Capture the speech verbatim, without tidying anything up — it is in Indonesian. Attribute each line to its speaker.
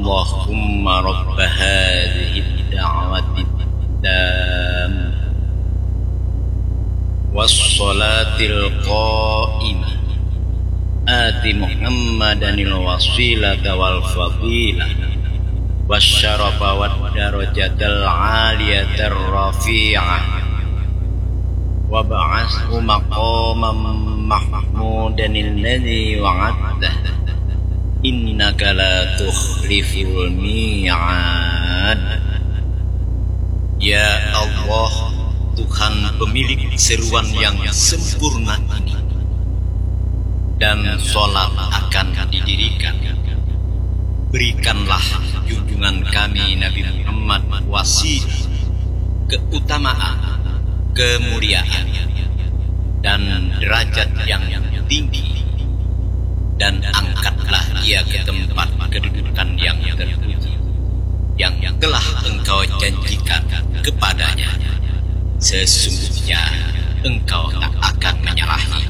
Speaker 1: Allahumma rabb hadhihi ad-da'wati ad-tammah was-salatil qa'imah ati Muhammadanil wasilata wal fadilah wasyarafa wad darajatal 'aliyatar rafi'ah wa ba'athu maqaman mahmudanil ladzi wa'adta innaka la tukhliful mi'ad. Ya Allah, Tuhan pemilik seruan yang sempurna ini, dan sholat akan didirikan, berikanlah junjungan kami Nabi Muhammad wasilah, keutamaan, kemuliaan, dan derajat yang tinggi, dan angkatlah dia ke tempat kedudukan yang terpuji yang telah engkau janjikan kepadanya. Sesungguhnya engkau tak akan menyalahi